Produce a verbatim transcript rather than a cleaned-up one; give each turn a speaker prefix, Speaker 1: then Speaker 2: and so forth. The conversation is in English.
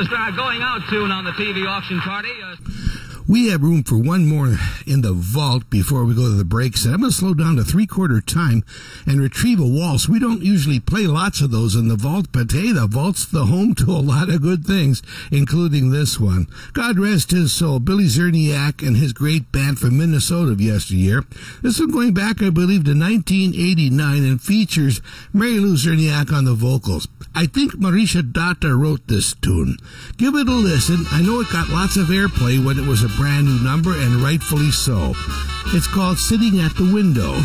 Speaker 1: was uh, going out tune on the T V auction party. Uh...
Speaker 2: We have room for one more in the vault before we go to the breaks. I'm going to slow down to three-quarter time and retrieve a waltz. We don't usually play lots of those in the vault, but hey, the vault's the home to a lot of good things, including this one. God rest his soul, Billy Zerniak and his great band from Minnesota of yesteryear. This one going back, I believe, to nineteen eighty-nine and features Mary Lou Zerniak on the vocals. I think Marisha Dutta wrote this tune. Give it a listen. I know it got lots of airplay when it was a brand new number, and rightfully so. It's called Sitting at the Window.